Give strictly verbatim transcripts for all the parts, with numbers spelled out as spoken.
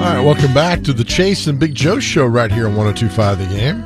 right, welcome back to the Chase and Big Joe show right here on one oh two point five The Game.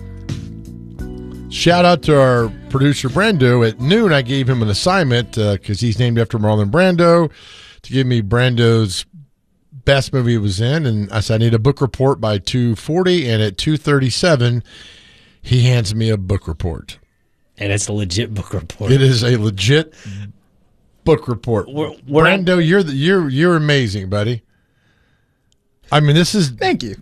Shout out to our producer Brando. At noon, I gave him an assignment because uh, he's named after Marlon Brando to give me Brando's best movie he was in, and I said I need a book report by two forty, and at two thirty-seven, he hands me a book report. And it's a legit book report. It is a legit book report. We're, we're Brando, you're the, you're you're amazing, buddy. I mean, this is thank you.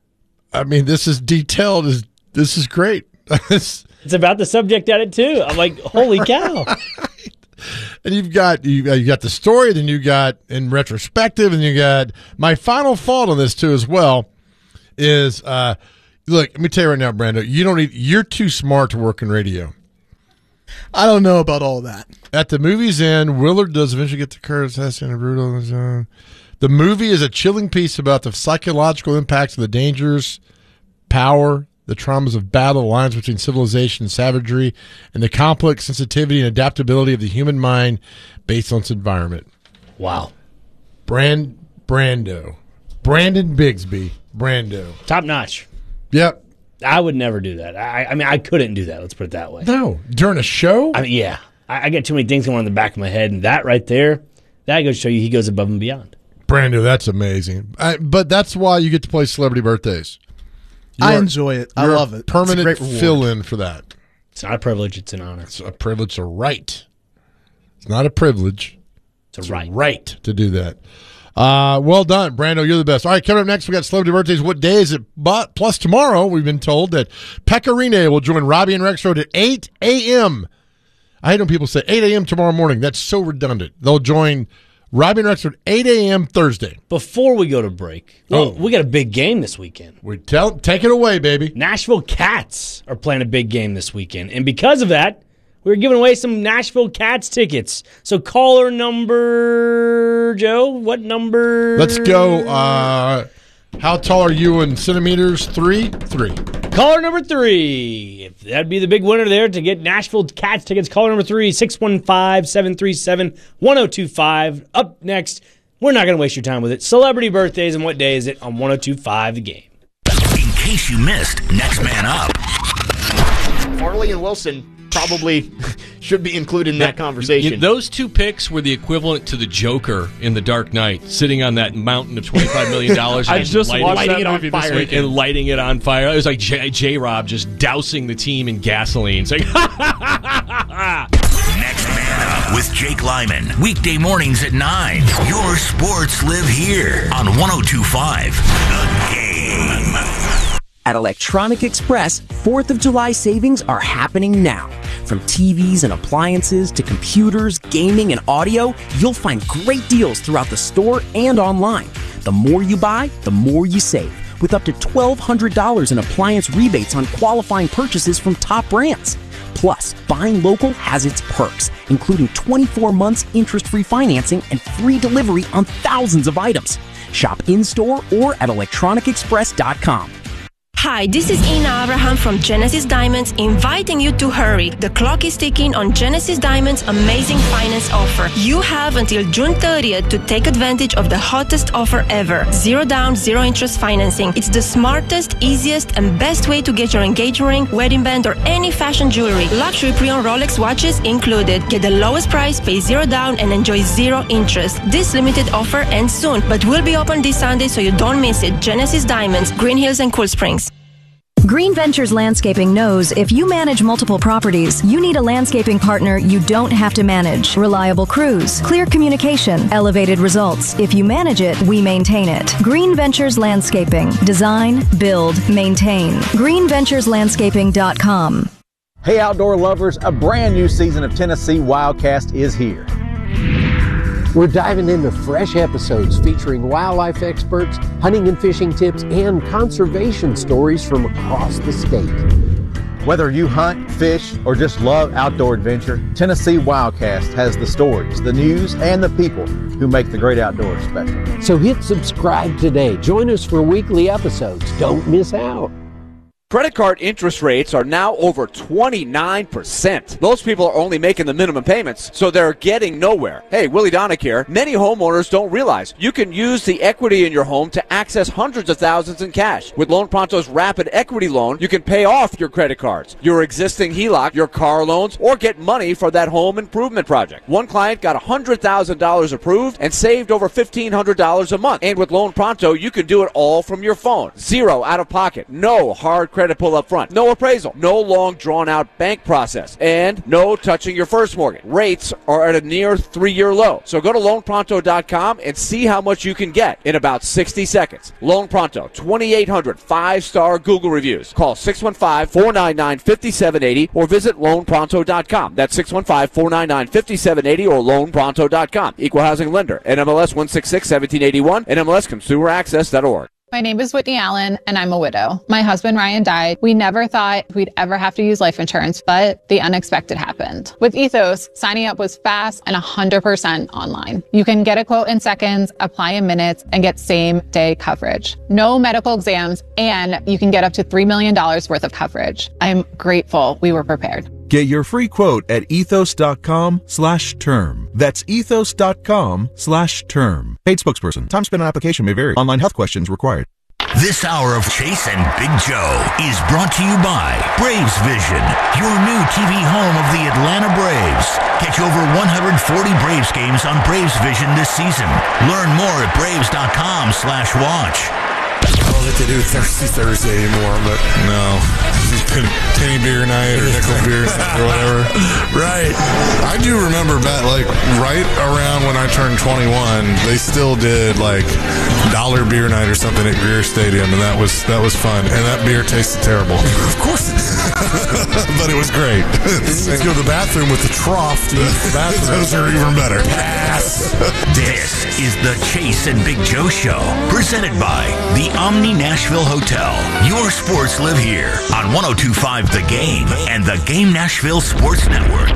I mean, this is detailed. Is this is great? It's about the subject at it too. I'm like, holy cow! And you've got you you got the story, then you got in retrospective, and you got my final thought on this too as well. Is uh, look, let me tell you right now, Brando, you don't need. You're too smart to work in radio. I don't know about all that. At the movie's end, Willard does eventually get to Curtis Heston and brutal. The movie is a chilling piece about the psychological impacts of the dangers, power, the traumas of battle, the lines between civilization and savagery, and the complex sensitivity and adaptability of the human mind based on its environment. Wow. Brand Brando. Brandon Bigsby. Brando. Top notch. Yep. I would never do that. I, I mean, I couldn't do that. Let's put it that way. No. During a show? I mean, yeah. I, I get too many things going on in the back of my head, and that right there, that goes to show you he goes above and beyond. Brando, that's amazing. I, but that's why you get to play Celebrity Birthdays. I enjoy it. I love it. Permanent fill-in for that. It's not a privilege. It's an honor. It's a privilege, a right. It's not a privilege. It's a it's right. A right to do that. Uh, well done, Brando. You're the best. All right, coming up next, we got Celebrity Birthdays. What day is it? But plus tomorrow, we've been told that Pecorine will join Robbie and Rexroad at eight a.m. I hate when people say eight a.m. tomorrow morning. That's so redundant. They'll join Robbie and Rexroad eight a.m. Thursday. Before we go to break, well, oh. we got a big game this weekend. We tell, take it away, baby. Nashville Cats are playing a big game this weekend, and because of that, we're giving away some Nashville Cats tickets. So caller number, Joe, what number? Let's go. Uh, how tall are you in centimeters? Three? Three. Caller number three. If that'd be the big winner there to get Nashville Cats tickets. Caller number three, six one five, seven three seven, one oh two five. Up next, we're not going to waste your time with it. Celebrity Birthdays, and what day is it on one oh two point five The Game? In case you missed, Next Man Up. Farley and Wilson probably should be included in that conversation. You know, those two picks were the equivalent to the Joker in The Dark Knight, sitting on that mountain of twenty-five million dollars. I just lighting, watched lighting that it on movie fire this week and lighting it on fire. It was like J. J. Rob just dousing the team in gasoline, saying, "Ha ha ha ha ha!" Next Man Up with Jake Lyman, weekday mornings at nine. Your sports live here on one oh two point five The Game. At Electronic Express, fourth of July savings are happening now. From T Vs and appliances to computers, gaming, and audio, you'll find great deals throughout the store and online. The more you buy, the more you save, with up to twelve hundred dollars in appliance rebates on qualifying purchases from top brands. Plus, buying local has its perks, including twenty-four months interest-free financing and free delivery on thousands of items. Shop in-store or at electronic express dot com. Hi, this is Ina Abraham from Genesis Diamonds, inviting you to hurry. The clock is ticking on Genesis Diamonds' amazing finance offer. You have until June thirtieth to take advantage of the hottest offer ever. Zero down, zero interest financing. It's the smartest, easiest, and best way to get your engagement ring, wedding band, or any fashion jewelry. Luxury pre-owned Rolex watches included. Get the lowest price, pay zero down, and enjoy zero interest. This limited offer ends soon, but will be open this Sunday, so you don't miss it. Genesis Diamonds, Green Hills and Cool Springs. Green Ventures Landscaping knows if you manage multiple properties, you need a landscaping partner you don't have to manage. Reliable crews, clear communication, elevated results. If you manage it, we maintain it. Green Ventures Landscaping. Design, build, maintain. green ventures landscaping dot com. Hey, outdoor lovers, a brand new season of Tennessee Wildcast is here. We're diving into fresh episodes featuring wildlife experts, hunting and fishing tips, and conservation stories from across the state. Whether you hunt, fish, or just love outdoor adventure, Tennessee Wildcast has the stories, the news, and the people who make the great outdoors special. So hit subscribe today. Join us for weekly episodes. Don't miss out. Credit card interest rates are now over twenty-nine percent. Most people are only making the minimum payments, so they're getting nowhere. Hey, Willie Donick here. Many homeowners don't realize you can use the equity in your home to access hundreds of thousands in cash. With Loan Pronto's Rapid Equity Loan, you can pay off your credit cards, your existing H E L O C, your car loans, or get money for that home improvement project. One client got one hundred thousand dollars approved and saved over fifteen hundred dollars a month. And with Loan Pronto, you can do it all from your phone. Zero out of pocket. No hard credit pull up front. No appraisal. No long drawn-out bank process. And no touching your first mortgage. Rates are at a near three-year low. So go to loan pronto dot com and see how much you can get in about sixty seconds. Loan Pronto, twenty-eight hundred five-star Google reviews. Call six one five, four nine nine, five seven eight zero or visit loan pronto dot com. That's six one five, four nine nine, five seven eight zero or loan pronto dot com. Equal housing lender. N M L S one six six, one seven eight one. N M L S consumer access dot org. My name is Whitney Allen, and I'm a widow. My husband, Ryan, died. We never thought we'd ever have to use life insurance, but the unexpected happened. With Ethos, signing up was fast and one hundred percent online. You can get a quote in seconds, apply in minutes, and get same-day coverage. No medical exams, and you can get up to three million dollars worth of coverage. I'm grateful we were prepared. Get your free quote at ethos.com slash term. That's ethos.com slash term. Paid spokesperson. Time spent on application may vary. Online health questions required. This hour of Chase and Big Joe is brought to you by Braves Vision, your new T V home of the Atlanta Braves. Catch over one hundred forty Braves games on Braves Vision this season. Learn more at braves.com slash watch. I don't think they do Thirsty Thursday anymore, but no. Penny beer night or nickel beer or whatever. Right. I do remember back, like, right around when I turned twenty-one, they still did, like, dollar beer night or something at Greer Stadium, and that was that was fun. And that beer tasted terrible. Of course it did. But it was great. You go to the bathroom with the trough to use the bathroom. Those are even better. Yes. This is the Chase and Big Joe Show, presented by the Omni Nashville Hotel. Your sports live here on one oh two point five The Game and the Game Nashville Sports Network.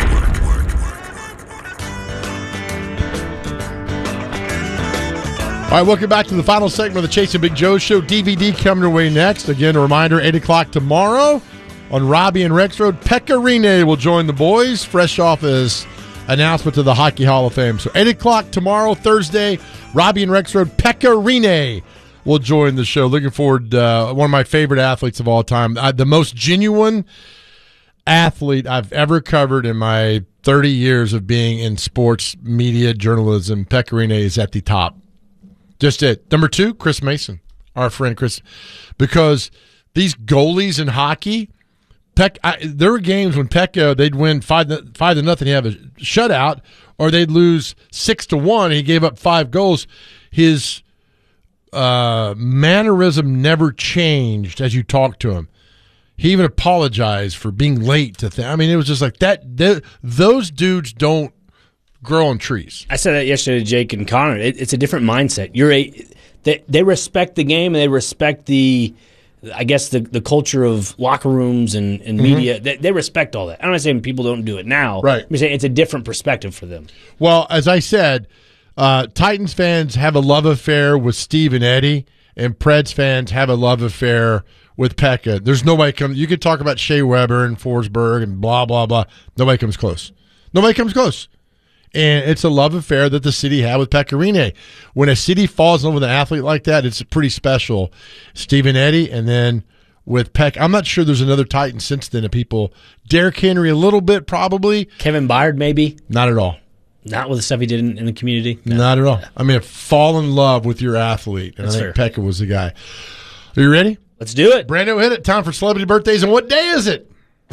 All right, welcome back to the final segment of the Chase and Big Joe Show. D V D coming your way next. Again, a reminder, eight o'clock tomorrow on Robbie and Rex Road. Pekka Rinne will join the boys, fresh off his announcement to the Hockey Hall of Fame. So eight o'clock tomorrow, Thursday, Robbie and Rex Road. Pekka Rinne will join the show. Looking forward, uh, one of my favorite athletes of all time. Uh, the most genuine athlete I've ever covered in my thirty years of being in sports media journalism. Pekka Rinne is at the top. Just it. Number two, Chris Mason, our friend Chris. Because these goalies in hockey, Peck, I, there were games when Pekka, they'd win five, five to nothing, he'd have a shutout, or they'd lose six to one, and he gave up five goals. His uh, mannerism never changed as you talked to him. He even apologized for being late to things. I mean, it was just like that. They, those dudes don't grow on trees. I said that yesterday to Jake and Connor. It, it's a different mindset. You're a they, they respect the game and they respect the, I guess the the culture of locker rooms and, and Mm-hmm. media. They, they respect all that. I'm not saying people don't do it now. Right. I'm saying it's a different perspective for them. Well, as I said, uh, Titans fans have a love affair with Steve and Eddie, and Preds fans have a love affair with Pekka. There's nobody comes. You could talk about Shea Weber and Forsberg and blah blah blah. Nobody comes close. Nobody comes close. And it's a love affair that the city had with Pekka Rinne. When a city falls in love with an athlete like that, it's pretty special. Stephen Eddy, and then with Peck, I'm not sure there's another Titan since then of people. Derrick Henry a little bit, probably. Kevin Byard, maybe. Not at all. Not with the stuff he did in, in the community. No. Not at all. I mean, fall in love with your athlete, and That's I think fair. Pekka was the guy. Are you ready? Let's do it. Brando, hit it. Time for celebrity birthdays, and what day is it?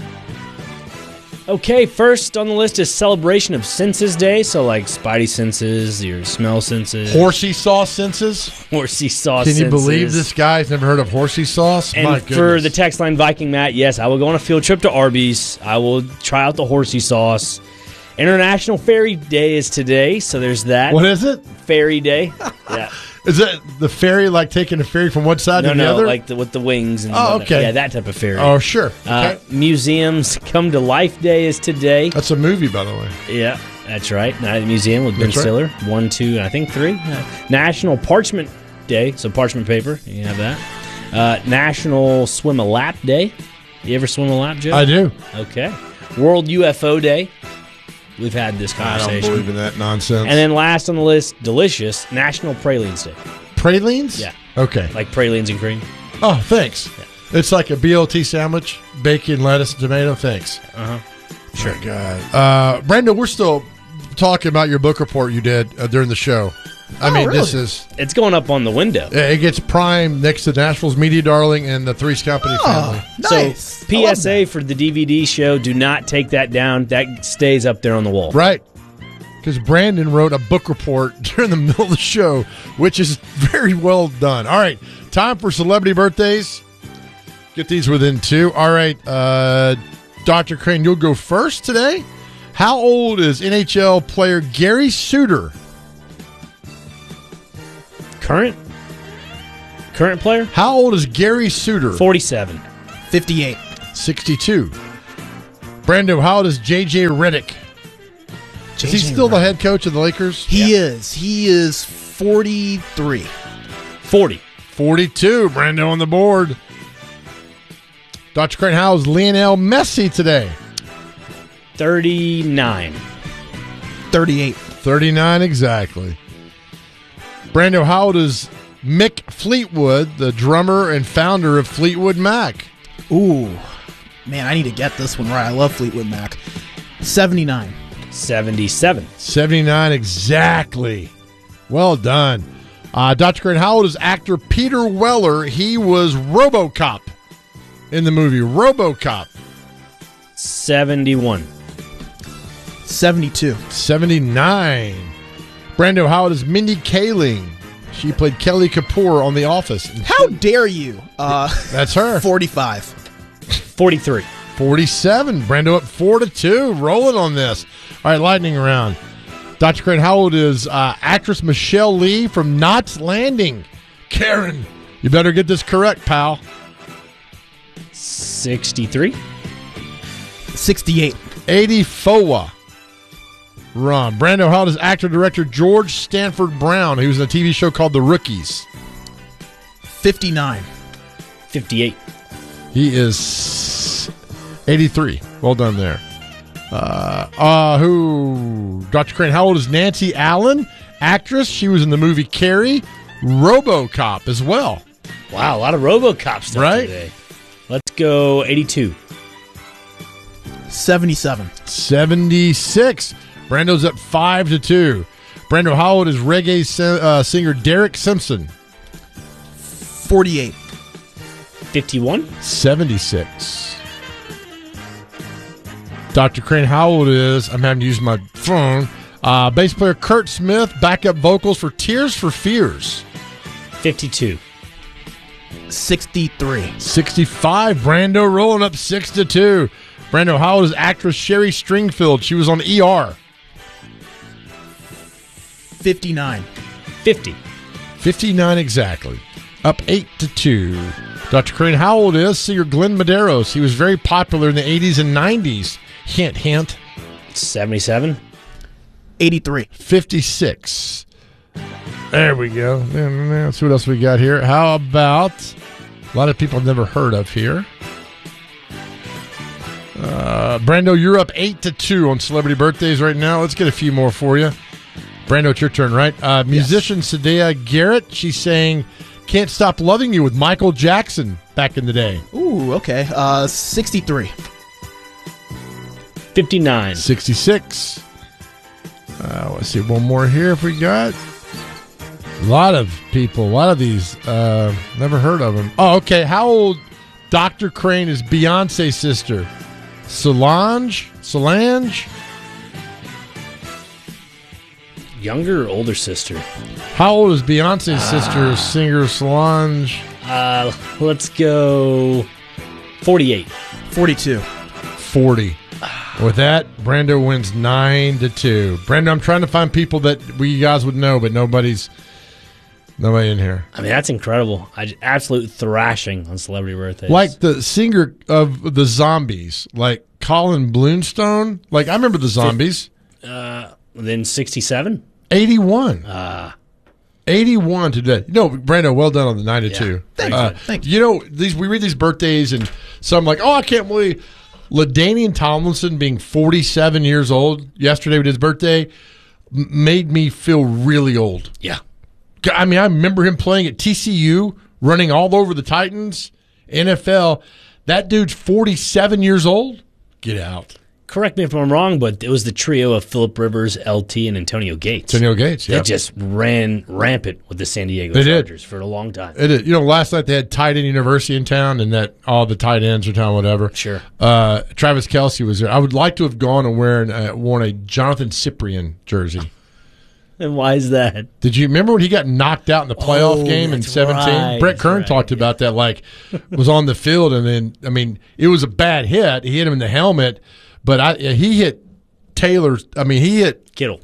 Okay, first on the list is celebration of senses day. So like spidey senses, your smell senses. Horsey sauce senses. Horsey sauce Can you senses. believe this guy's never heard of horsey sauce? And My for goodness. the text line Viking Matt, yes, I will go on a field trip to Arby's. I will try out the horsey sauce. International Fairy Day is today, so there's that. What is it? Fairy Day. Yeah. Is it the ferry, like taking a ferry from one side No, to the no, other? like the, with the wings. And Oh, whatnot. okay. Yeah, that type of ferry. Oh, sure. Uh, Okay. museums Come to Life Day is today. That's a movie, by the way. Yeah, that's right. Night at the Museum with Ben That's right. Stiller. One, two, and I think three. Uh, National Parchment Day, so parchment paper. You have that. Uh, National Swim a Lap Day. You ever swim a lap, Joe? I do. Okay. World U F O Day. We've had this I conversation. don't believe in that nonsense. And then last on the list, delicious, National Pralines Day. Pralines? Yeah. Okay. Like pralines and cream. Oh, thanks. Yeah. It's like a B L T sandwich, bacon, lettuce, and tomato. Thanks. Uh-huh. Sure. Oh, God. Uh, Brando, we're still talking about your book report you did uh, during the show. I Oh, mean, really? this is... It's going up on the window. It gets prime next to Nashville's Media Darling and the Three's Company family. So, P S A for the D V D show, do not take that down. That stays up there on the wall. Right. Because Brandon wrote a book report during the middle of the show, which is very well done. All right. Time for celebrity birthdays. Get these within two. All right. Uh, Doctor Crane, you'll go first today. How old is N H L player Gary Suter? Current? Current player? How old is Gary Suter? forty-seven. fifty-eight. sixty-two. Brando, how old is J J Redick? Is he J J still the head coach of the Lakers? He is. He is forty-three. forty. forty-two. Brando on the board. Doctor Crane, how is Lionel Messi today? thirty-nine. thirty-eight. thirty-nine exactly. Brando, how old is Mick Fleetwood, the drummer and founder of Fleetwood Mac? Ooh. Man, I need to get this one right. I love Fleetwood Mac. seventy-nine. seventy-seven. seventy-nine exactly. Well done. Uh, Doctor Crane, how old is actor Peter Weller? He was RoboCop in the movie RoboCop. seventy-one. seventy-two. seventy-nine. Brando, how old is Mindy Kaling? She played Kelly Kapoor on The Office. How dare you? Uh, That's her. forty-five. forty-three. forty-seven. Brando up four to two. Rolling on this. All right, lightning round. Doctor Crane, how old is uh, actress Michelle Lee from Knots Landing? Karen, you better get this correct, pal. sixty-three. sixty-eight. eighty-four. Ron. Brando, how old is actor-director George Stanford Brown? He was in a T V show called The Rookies. fifty-nine. fifty-eight. He is eighty-three. Well done there. Uh, uh, who? Doctor Crane, how old is Nancy Allen? Actress. She was in the movie Carrie. RoboCop as well. Wow, a lot of RoboCop stuff Right? today. Let's go eighty-two. seventy-seven. seventy-six. Brando's up five to two. Brando, how old is reggae si- uh, singer Derek Simpson? forty-eight. fifty-one. seventy-six. Doctor Crane, how old is, I'm having to use my phone, uh, bass player Kurt Smith, backup vocals for Tears for Fears? fifty-two. sixty-three. sixty-five. Brando rolling up six to two. Brando, how old is actress Sherry Stringfield? She was on E R. fifty-nine. fifty. fifty-nine exactly. Up eight to two. Doctor Crane, how old is singer Glenn Medeiros? He was very popular in the eighties and nineties. Hint, hint. seventy-seven. eighty-three. fifty-six. There we go. Let's see what else we got here. How about a lot of people I've never heard of here. Uh, Brando, you're up eight to two on celebrity birthdays right now. Let's get a few more for you. Brando, it's your turn, right? Uh, musician yes. Sadea Garrett, she's saying, "Can't Stop Loving You" with Michael Jackson back in the day. Ooh, okay. Uh, sixty-three. fifty-nine. sixty-six. Uh, let's see, one more here if we got. A lot of people, a lot of these, uh, never heard of them. Oh, okay. How old, Doctor Crane, is Beyonce's sister? Solange? Solange? Younger or older sister? How old is Beyonce's uh, sister, singer Solange? Uh, let's go forty-eight. forty-two. forty. With that, Brando wins nine to two. Brando, I'm trying to find people that we guys would know, but nobody's nobody in here. I mean, that's incredible. I, absolute thrashing on celebrity birthdays. Like the singer of the Zombies, like Colin Blunstone. Like I remember the Zombies. Uh, then sixty-seven. eighty-one. Uh, eighty-one today. No, Brando, well done on the ninety-two. Yeah. Thank uh, you. Thank you. You know, these we read these birthdays, and some like, oh, I can't believe LaDainian Tomlinson being forty-seven years old yesterday with his birthday m- made me feel really old. Yeah. I mean, I remember him playing at T C U, running all over the Titans, N F L. That dude's forty-seven years old? Get out. Correct me if I'm wrong, but it was the trio of Phillip Rivers, L T, and Antonio Gates. Antonio Gates, yeah. That just ran rampant with the San Diego They did. Chargers for a long time. It is. You know, last night they had tight end university in town, and that all the tight ends are town, whatever. Sure. Uh, Travis Kelce was there. I would like to have gone and wearing, uh, worn a Jonathan Cyprien jersey. And why is that? Did you remember when he got knocked out in the playoff Oh, game in that's seventeen? right, Brett that's Kern right, talked about that, like, was on the field, and then, I mean, it was a bad hit. He hit him in the helmet, but I, he hit Taylor, I mean, he hit Kittle.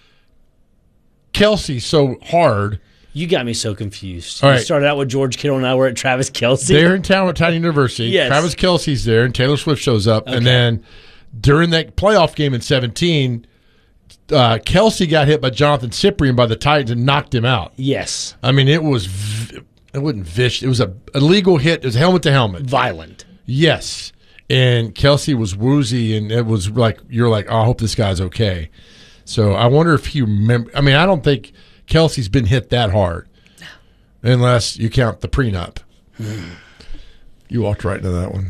Kelce so hard. You got me so confused. All You right. started out with George Kittle, and now we're at Travis Kelce. They're in town at Titan University. Yes. Travis Kelce's there, and Taylor Swift shows up. Okay. And then during that playoff game in seventeen, uh, Kelce got hit by Jonathan Cyprien by the Titans and knocked him out. Yes. I mean, it was, v- it wasn't vicious. It was a illegal hit. It was helmet to helmet. Violent. Yes. And Kelce was woozy, and it was like, you're like, oh, I hope this guy's okay. So I wonder if he remember. I mean, I don't think Kelce's been hit that hard, unless you count the prenup. You walked right into that one.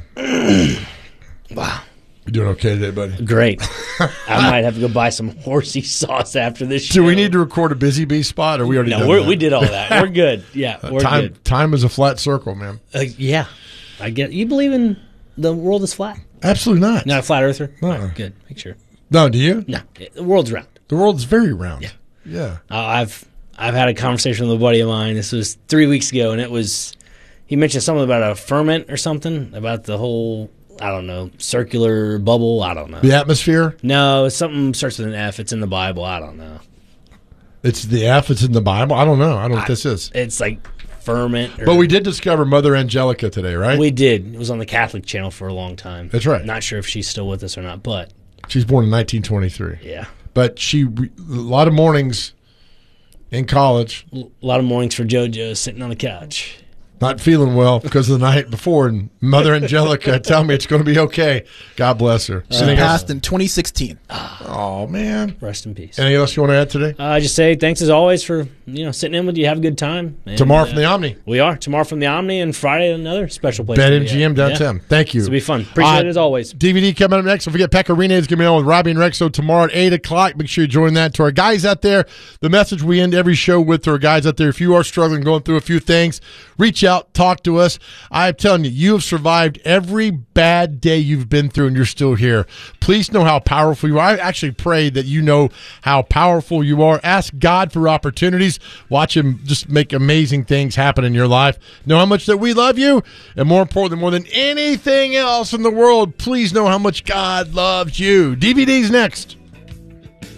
Wow. You doing okay today, buddy? Great. I might have to go buy some horsey sauce after this show. Do we need to record a busy bee spot, or we already No, done we're, that? we did all that. We're good. Yeah, Uh, we're time, good. time is a flat circle, man. Uh, yeah. I get. You believe in the world is flat? Absolutely not. Not a flat earther? No. All right, good. Make sure. No, do you? No. The world's round. The world's very round. Yeah. Yeah. Uh, I've I've had a conversation with a buddy of mine. This was three weeks ago, and it was he mentioned something about a ferment or something about the whole I don't know circular bubble. I don't know The atmosphere. No, it's something starts with an F. It's in the Bible. I don't know. It's the F. It's in the Bible. I don't know. I don't know what this is. It's like ferment. Or, But we did discover Mother Angelica today, right? we did. It was on the Catholic channel for a long time. That's right. Not sure if she's still with us or not, but She's born in nineteen twenty-three. yeah, But she, a lot of mornings in college, a lot of mornings for JoJo sitting on the couch. not feeling well because of the night before, and Mother Angelica tell me it's going to be okay. God bless her. She Anything else? passed in twenty sixteen. Oh man! Rest in peace. Anything else you want to add today? Uh, I just say thanks as always for you know sitting in with you. Have a good time. And, Tomorrow from uh, the Omni. We are tomorrow from the Omni, and Friday another special place. Bet to M be G at. M downtown. Yeah. Thank you. This will be fun. Appreciate Uh, it as always. D V D coming up next. Don't forget, Pecorino is going to be on with Robbie and Rexo tomorrow at eight o'clock. Make sure you join that. To our guys out there, the message we end every show with to our guys out there, if you are struggling, going through a few things, reach out, talk to us. I'm telling you, you have survived every bad day you've been through, and you're still here. Please know how powerful you are. I actually pray that you know how powerful you are. Ask God for opportunities. Watch Him just make amazing things happen in your life. Know how much that we love you, and more importantly, more than anything else in the world, please know how much God loves you. D V D's next.